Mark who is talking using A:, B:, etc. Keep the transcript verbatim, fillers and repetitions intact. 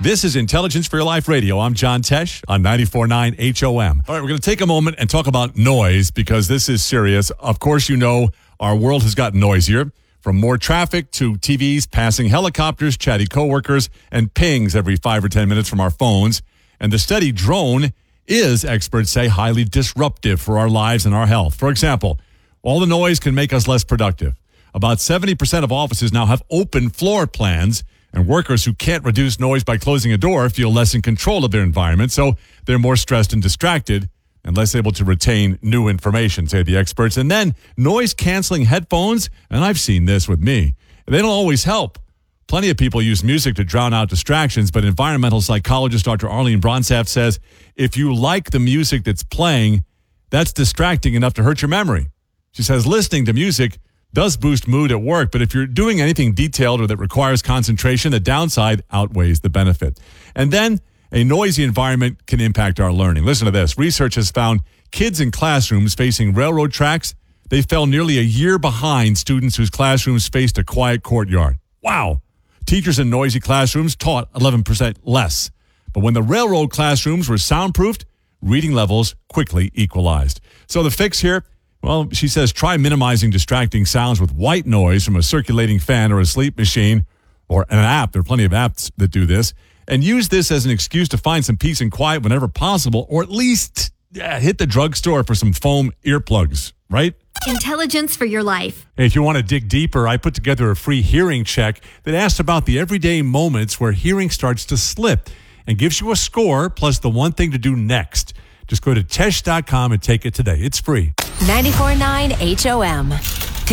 A: This is Intelligence for Your Life Radio. I'm John Tesh on ninety-four point nine H O M. All right, we're going to take a moment and talk about noise because this is serious. Of course, you know our world has gotten noisier, from more traffic to T Vs, passing helicopters, chatty coworkers, and pings every five or ten minutes from our phones. And the steady drone is, experts say, highly disruptive for our lives and our health. For example, all the noise can make us less productive. About seventy percent of offices now have open floor plans, and workers who can't reduce noise by closing a door feel less in control of their environment, so they're more stressed and distracted and less able to retain new information, say the experts. And then noise-canceling headphones, and I've seen this with me, they don't always help. Plenty of people use music to drown out distractions, but environmental psychologist Doctor Arlene Bronsaf says if you like the music that's playing, that's distracting enough to hurt your memory. She says listening to music does boost mood at work, but if you're doing anything detailed or that requires concentration, the downside outweighs the benefit. And then a noisy environment can impact our learning. Listen to this. Research has found kids in classrooms facing railroad tracks, they fell nearly a year behind students whose classrooms faced a quiet courtyard. Wow. Teachers in noisy classrooms taught eleven percent less. But when the railroad classrooms were soundproofed, reading levels quickly equalized. So the fix here, well, she says try minimizing distracting sounds with white noise from a circulating fan or a sleep machine or an app. There are plenty of apps that do this. And use this as an excuse to find some peace and quiet whenever possible, or at least yeah, hit the drugstore for some foam earplugs, right?
B: Intelligence for your life.
A: Hey, if you want to dig deeper, I put together a free hearing check that asks about the everyday moments where hearing starts to slip and gives you a score plus the one thing to do next. Just go to tesh dot com and take it today. It's free.
C: ninety-four point nine H O M.